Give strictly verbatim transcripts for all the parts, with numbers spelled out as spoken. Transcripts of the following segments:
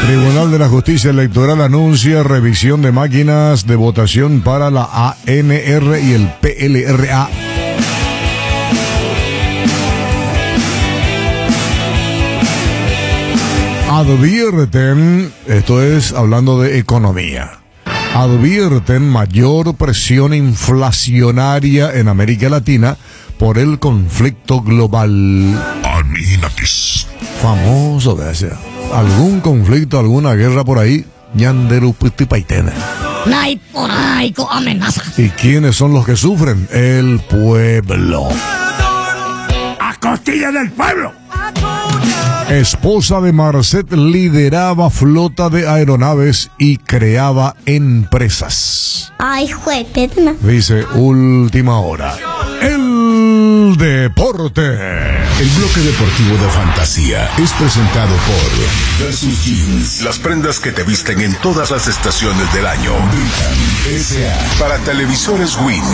Tribunal de la Justicia Electoral anuncia revisión de máquinas de votación para la A N R y el P L R A. Advierten, esto es hablando de economía, advierten mayor presión inflacionaria en América Latina por el conflicto global. Anínatis. Famoso que sea. Algún conflicto, alguna guerra por ahí, ñanderu putipaitene. amenaza. ¿Y quiénes son los que sufren? El pueblo. A costilla del pueblo. Esposa de Marcet lideraba flota de aeronaves y creaba empresas. Ay, juepetna. Dice Última Hora. El deporte. El bloque deportivo de fantasía es presentado por Versus Jeans. Las prendas que te visten en todas las estaciones del año. Britam S A para televisores Win.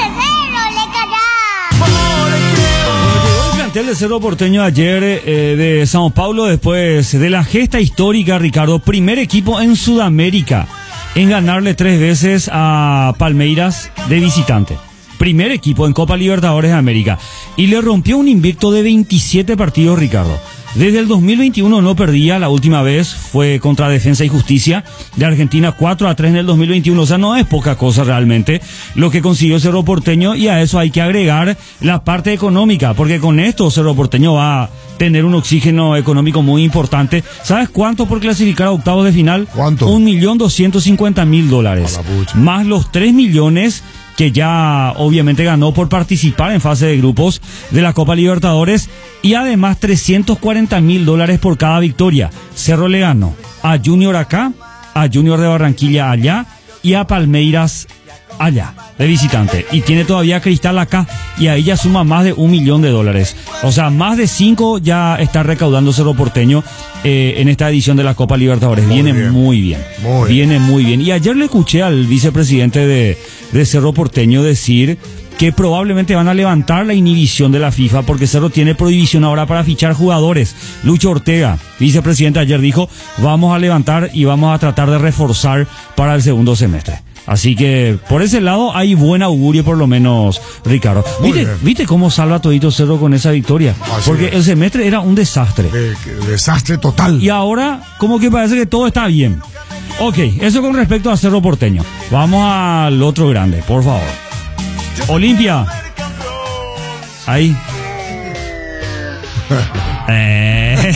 El de Cerro Porteño ayer eh, de Sao Paulo, después de la gesta histórica, Ricardo, primer equipo en Sudamérica en ganarle tres veces a Palmeiras de visitante. Primer equipo en Copa Libertadores de América. Y le rompió un invicto de veintisiete partidos, Ricardo. Desde el dos mil veintiuno no perdía, la última vez fue contra Defensa y Justicia de Argentina, cuatro a tres en el dos mil veintiuno, o sea, no es poca cosa realmente lo que consiguió Cerro Porteño, y a eso hay que agregar la parte económica, porque con esto Cerro Porteño va a tener un oxígeno económico muy importante. ¿Sabes cuánto por clasificar a octavos de final? ¿Cuánto? Un millón doscientos cincuenta mil dólares, más los tres millones que ya obviamente ganó por participar en fase de grupos de la Copa Libertadores, y además trescientos cuarenta mil dólares por cada victoria. Cerro le ganó a Junior acá, a Junior de Barranquilla allá y a Palmeiras allá de visitante, y tiene todavía Cristal acá, y ahí ya suma más de un millón de dólares. O sea, más de cinco ya está recaudando Cerro Porteño eh, en esta edición de la Copa Libertadores. Muy Viene bien. muy bien, Muy viene muy bien. Y ayer le escuché al vicepresidente de, de Cerro Porteño decir que probablemente van a levantar la inhibición de la FIFA, porque Cerro tiene prohibición ahora para fichar jugadores. Lucho Ortega, vicepresidente, ayer dijo: vamos a levantar y vamos a tratar de reforzar para el segundo semestre. Así que por ese lado hay buen augurio, por lo menos, Ricardo. ¿Viste, ¿Viste cómo salva todito Cerro con esa victoria? Así Porque es. el semestre era un desastre. De, de- desastre total. Y ahora como que parece que todo está bien. Ok, eso con respecto a Cerro Porteño. Vamos al otro grande, por favor. Olimpia. Ahí. Eh.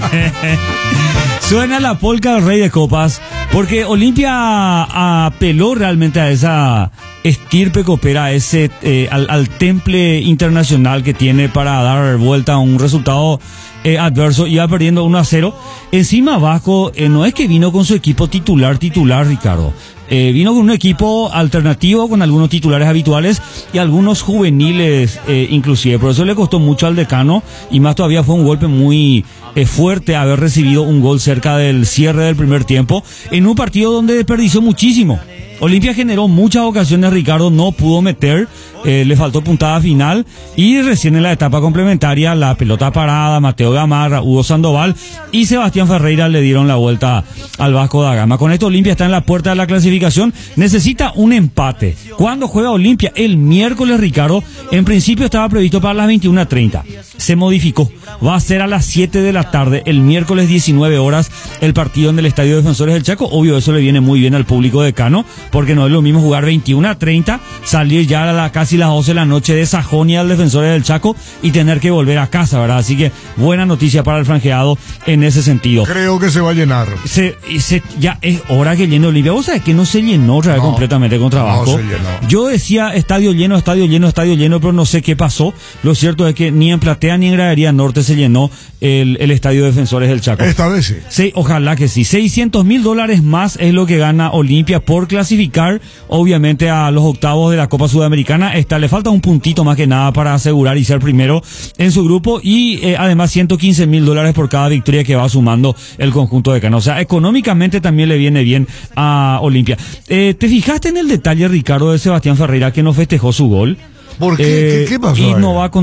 Suena la polca del Rey de Copas, porque Olimpia apeló realmente a esa estirpe copera, a ese, eh, al, al temple internacional que tiene para dar vuelta a un resultado eh, adverso. Iba perdiendo uno a cero. Encima Vasco eh, no es que vino con su equipo titular, titular, Ricardo. Eh, vino con un equipo alternativo, con algunos titulares habituales y algunos juveniles eh, inclusive. Por eso le costó mucho al decano, y más todavía fue un golpe muy eh, fuerte haber recibido un gol cerca del cierre del primer tiempo en un partido donde desperdició muchísimo. Olimpia generó muchas ocasiones, Ricardo, no pudo meter, eh, le faltó puntada final, y recién en la etapa complementaria la pelota parada, Mateo Gamarra, Hugo Sandoval y Sebastián Ferreira le dieron la vuelta al Vasco da Gama. Con esto Olimpia está en la puerta de la clasificación, necesita un empate. ¿Cuándo juega Olimpia? El miércoles, Ricardo. En principio estaba previsto para las veintiuna treinta, se modificó, va a ser a las siete de la tarde, el miércoles diecinueve horas, el partido en el Estadio Defensores del Chaco. Obvio, eso le viene muy bien al público decano, porque no es lo mismo jugar veintiuna treinta, salir ya a la, casi las doce de la noche de Sajonia al Defensores del Chaco y tener que volver a casa, ¿verdad? Así que buena noticia para el franjeado en ese sentido. Creo que se va a llenar. Se, se, ya es hora que llene Olimpia. ¿Vos sabés que no se llenó otra vez No, completamente con trabajo? no se llenó. Yo decía estadio lleno, estadio lleno, estadio lleno, pero no sé qué pasó. Lo cierto es que ni en Platea ni en Gradería Norte se llenó el, el Estadio Defensores del Chaco. Esta vez sí. Sí, ojalá que sí. seiscientos mil dólares más es lo que gana Olimpia por clasificar, obviamente, a los octavos de la Copa Sudamericana. Esta, le falta un puntito más que nada para asegurar y ser primero en su grupo, y eh, además ciento quince mil dólares por cada victoria que va sumando el conjunto de Cano. O sea, económicamente también le viene bien a Olimpia. Eh, ¿Te fijaste en el detalle, Ricardo, de Sebastián Ferreira, que no festejó su gol? ¿Por qué? Eh, ¿Qué, qué pasó Y ahí? no va con